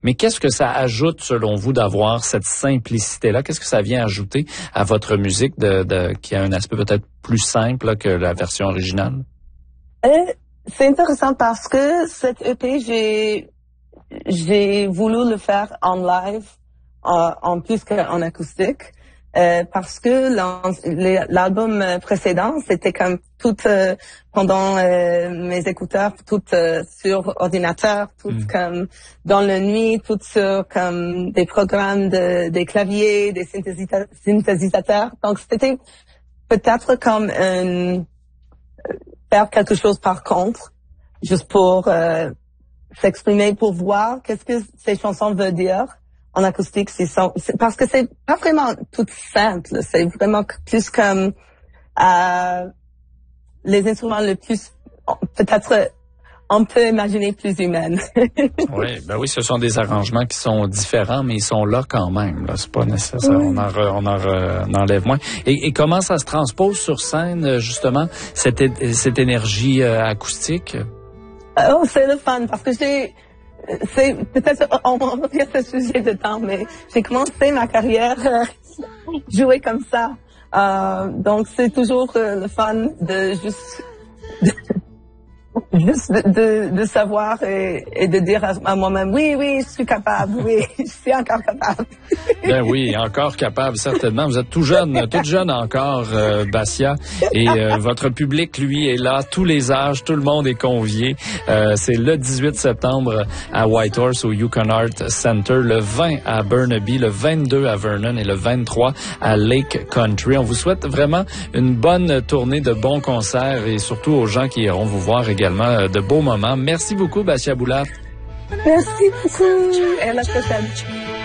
Mais qu'est-ce que ça ajoute, selon vous, d'avoir cette simplicité-là? Qu'est-ce que ça vient ajouter à votre musique qui a un aspect peut-être plus simple là, que la version originale? C'est intéressant parce que cette EP, j'ai voulu le faire en live, en plus qu'en acoustique. Parce que l'album précédent, c'était comme tout pendant mes écouteurs, tout sur ordinateur, tout comme dans la nuit, tout sur comme des programmes des claviers, des synthétisateurs. Donc c'était peut-être comme faire quelque chose par contre, juste pour s'exprimer, pour voir qu'est-ce que ces chansons veulent dire. En acoustique, parce que c'est pas vraiment tout simple. C'est vraiment plus comme les instruments le plus, peut-être, on peut imaginer plus humaines. Oui, ce sont des arrangements qui sont différents, mais ils sont là quand même. Là, c'est pas nécessaire. On en enlève moins. Et comment ça se transpose sur scène, justement, cette énergie acoustique? C'est le fun parce que c'est peut-être on va revenir à ce sujet de temps, mais j'ai commencé ma carrière jouer comme ça. Donc c'est toujours le fun de de savoir et de dire à moi-même oui, je suis capable, oui, je suis encore capable. Ben oui, encore capable, certainement. Vous êtes toute jeune encore, Bassia, et votre public, lui, est là, tous les âges, tout le monde est convié. C'est le 18 septembre à Whitehorse au Yukon Art Center, le 20 à Burnaby, le 22 à Vernon et le 23 à Lake Country. On vous souhaite vraiment une bonne tournée de bons concerts et surtout aux gens qui iront vous voir également de beaux moments. Merci beaucoup, Bassia Boulat. Merci beaucoup. Et à la prochaine.